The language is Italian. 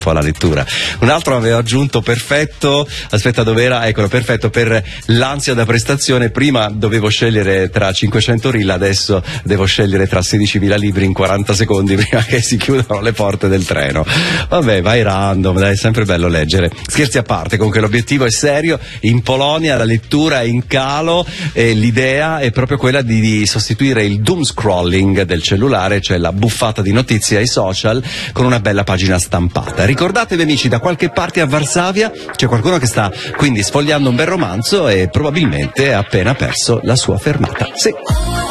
alla lettura. Un altro aveva aggiunto perfetto, aspetta dove era? Eccolo, perfetto per l'ansia da prestazione. Prima dovevo scegliere tra 500 rilla, adesso devo scegliere tra 16.000 libri in 40 secondi prima che si chiudano le porte del treno. Vabbè, vai random, dai, è sempre bello leggere. Scherzi a parte, comunque l'obiettivo è serio. In Polonia la lettura è in calo e l'idea è proprio quella di sostituire il doom scrolling del cellulare, cioè la buffata di notizie ai social, con una bella pagina stampata. Ricordatevi amici, da qualche parte a Varsavia c'è qualcuno che sta quindi sfogliando un bel romanzo e probabilmente ha appena perso la sua fermata. Sì.